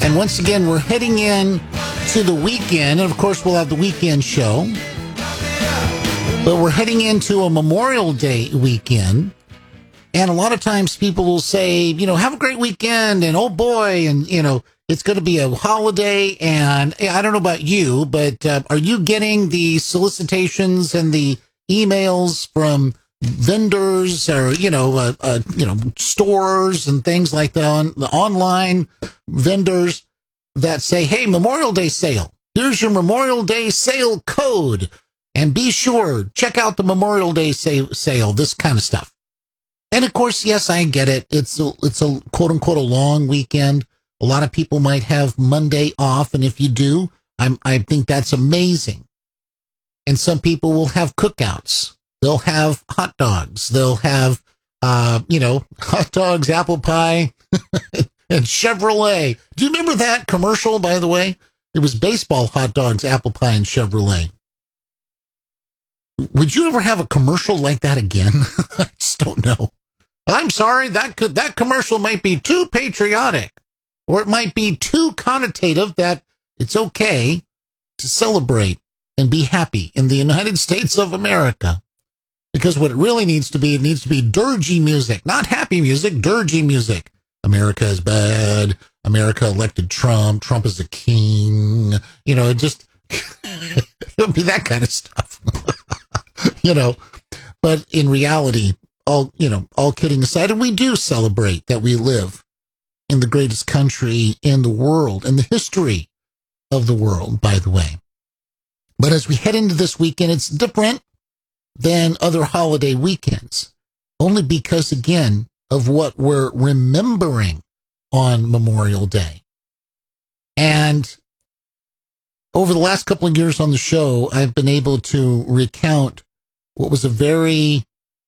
And once again, we're heading in to the weekend. And of course, we'll have the weekend show. But we're heading into a Memorial Day weekend. And a lot of times people will say, have a great weekend. And oh boy, and, it's going to be a holiday. And I don't know about you, but are you getting the solicitations and the emails from vendors or, stores and things like that, on the online vendors that say, hey, Memorial Day sale. Here's your Memorial Day sale code. And be sure, check out the Memorial Day sale, this kind of stuff. And of course, yes, I get it. It's a quote unquote a long weekend. A lot of people might have Monday off. And if you do, I think that's amazing. And some people will have cookouts. They'll have hot dogs. They'll have, hot dogs, apple pie, and Chevrolet. Do you remember that commercial, by the way? It was baseball, hot dogs, apple pie, and Chevrolet. Would you ever have a commercial like that again? I just don't know. I'm sorry, that commercial might be too patriotic, or it might be too connotative that it's okay to celebrate and be happy in the United States of America. Because what it really needs to be, it needs to be dirgy music, not happy music, dirgy music. America is bad. America elected Trump. Trump is a king. It just, it'll be that kind of stuff. But in reality, all kidding aside, and we do celebrate that we live in the greatest country in the world, in the history of the world, by the way. But as we head into this weekend, it's different than other holiday weekends, only because, again, of what we're remembering on Memorial Day. And over the last couple of years on the show, I've been able to recount what was a very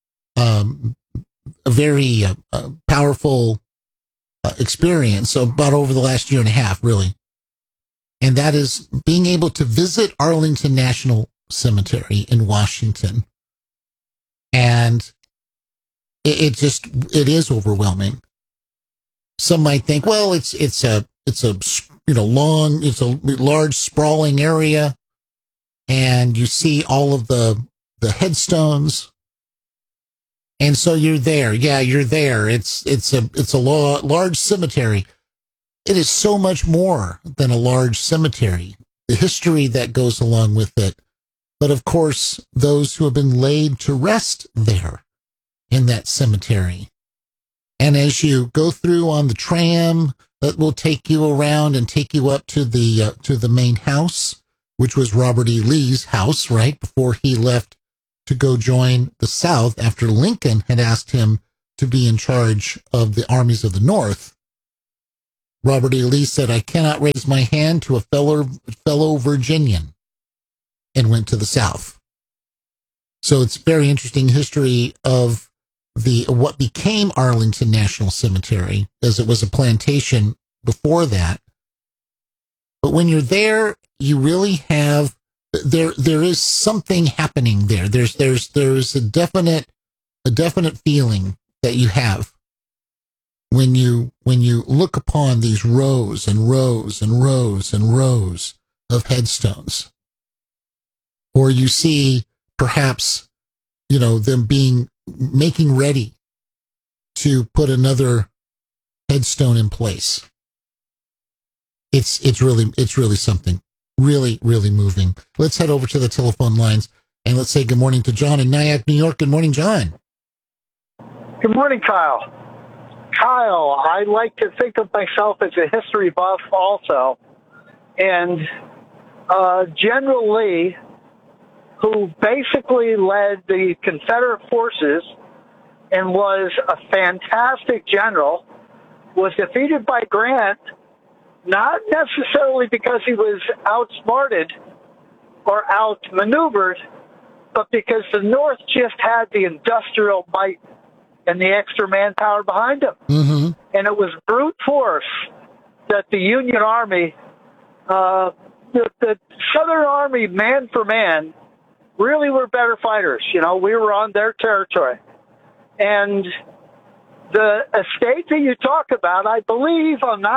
powerful experience about over the last year and a half, really. And that is being able to visit Arlington National Cemetery in Washington. And it is overwhelming. Some might think, well, it's a large sprawling area, and you see all of the headstones. And so you're there. Yeah, you're there. It's a large cemetery. It is so much more than a large cemetery. The history that goes along with it. But of course, those who have been laid to rest there in that cemetery. And as you go through on the tram that will take you around and take you up to the main house, which was Robert E. Lee's house, right before he left to go join the South after Lincoln had asked him to be in charge of the armies of the North. Robert E. Lee said, I cannot raise my hand to a fellow Virginian, and went to the South. So it's very interesting history of what became Arlington National Cemetery, as it was a plantation before that. But when you're there, you really have, there is something happening there. There's a definite feeling that you have when you look upon these rows and rows and rows and rows of headstones. Or you see perhaps, them making ready to put another headstone in place. It's really something really, really moving. Let's head over to the telephone lines and let's say good morning to John in Nyack, New York. Good morning, John. Good morning, Kyle. Kyle, I like to think of myself as a history buff also. And General Lee, who basically led the Confederate forces and was a fantastic general, was defeated by Grant, not necessarily because he was outsmarted or outmaneuvered, but because the North just had the industrial might and the extra manpower behind them. Mm-hmm. And it was brute force that the Union Army, the Southern Army, man for man, really were better fighters. We were on their territory. And the estate that you talk about, I believe, I'm not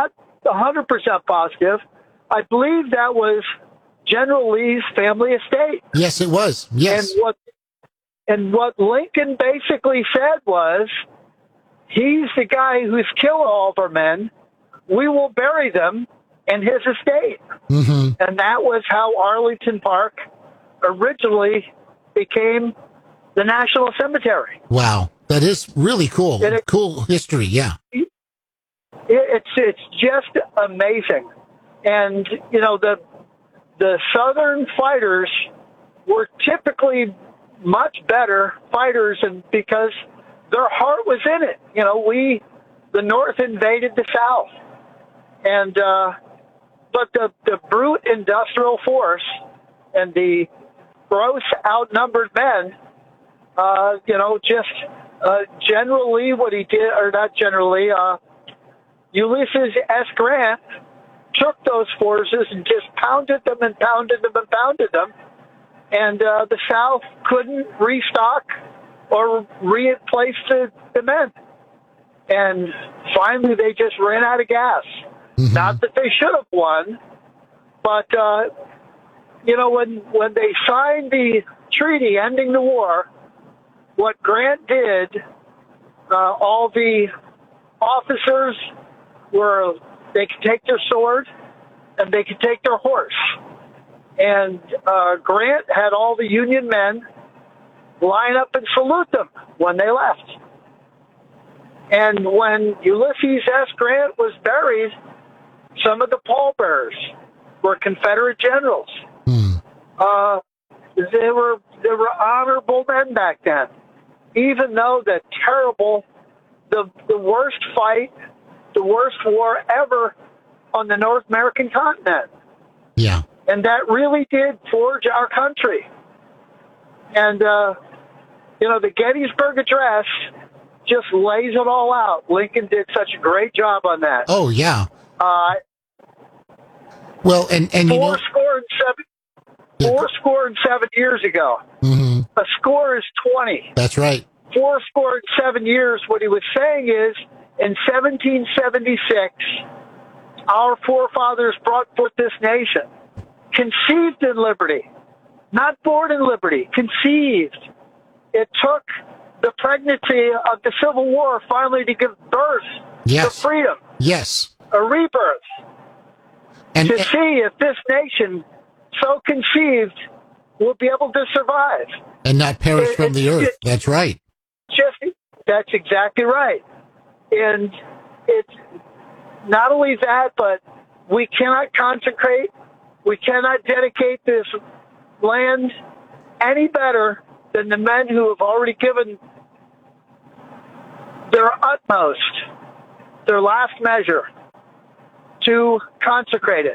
100% positive. I believe that was General Lee's family estate. Yes, it was. Yes. And what Lincoln basically said was, he's the guy who's killed all of our men. We will bury them in his estate. Mm-hmm. And that was how Arlington Park originally became the National Cemetery. Wow. That is really cool. Cool history, yeah. It's just amazing. And, you know, the Southern fighters were typically much better fighters, and because their heart was in it. You know, the North invaded the South. And, but the brute industrial force and the gross outnumbered men, you know, just General Lee, what he did, or not General Lee, Ulysses S. Grant took those forces and just pounded them and pounded them and pounded them. And the South couldn't restock or replace the men. And finally, they just ran out of gas. Mm-hmm. Not that they should have won, but, you know, when they signed the treaty ending the war, what Grant did, all the officers they could take their sword and they could take their horse. And Grant had all the Union men line up and salute them when they left. And when Ulysses S. Grant was buried, some of the pallbearers were Confederate generals. Mm. They were honorable men back then, even though the worst fight, the worst war ever on the North American continent. Yeah. And that really did forge our country. And, you know, the Gettysburg Address just lays it all out. Lincoln did such a great job on that. Oh, yeah. Well, and you know... Four score and 7 years ago. Mm-hmm. A score is 20. That's right. 7 years, what he was saying is, in 1776, our forefathers brought forth this nation, conceived in liberty, not born in liberty, conceived. It took the pregnancy of the Civil War finally to give birth to freedom. Yes. A rebirth. And see if this nation, so conceived, will be able to survive. And not perish from the earth. That's right. That's exactly right. And it's not only that, but we cannot consecrate, we cannot dedicate this land any better than the men who have already given their utmost, their last measure, to consecrate it.